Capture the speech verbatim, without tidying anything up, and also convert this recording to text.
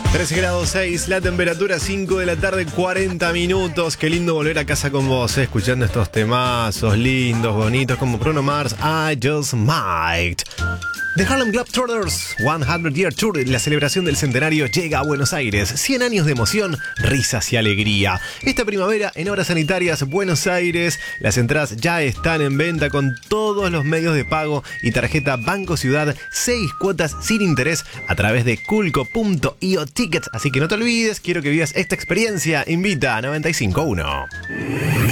trece grados seis, la temperatura cinco de la tarde, cuarenta minutos. Qué lindo volver a casa con vos, eh, escuchando estos temazos lindos, bonitos, como Bruno Mars, I Just Might. The Harlem Globetrotters cien Year Tour, la celebración del centenario, llega a Buenos Aires. cien años de emoción, risas y alegría. Esta primavera en Obras Sanitarias Buenos Aires, las entradas ya están en venta con todos los medios de pago y tarjeta Banco Ciudad, seis cuotas sin interés a través de culco punto io tickets. Así que no te olvides, quiero que vivas esta experiencia. Invita a noventa y cinco punto uno.